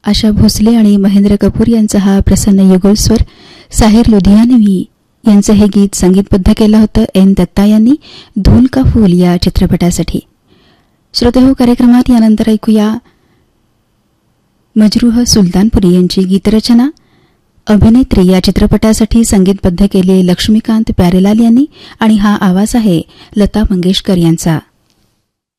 आशा भोसले आणि महेंद्र कपूर यांचा हा प्रसन्न युगलस्वर साहिर लुधियानवी यांचं हे गीत संगीतबद्ध केलं होतं एन दत्ता यांनी धूल का फूल या चित्रपटासाठी. श्रोतेहो, कार्यक्रमात यानंतर ऐकूया मजरूह सुलतानपुरी यांची गीतरचना. अभिनेत्री या चित्रपटासाठी संगीतबद्ध केले लक्ष्मीकांत प्यारेलाल यांनी आणि हा आवाज आहे लता मंगेशकर यांचा.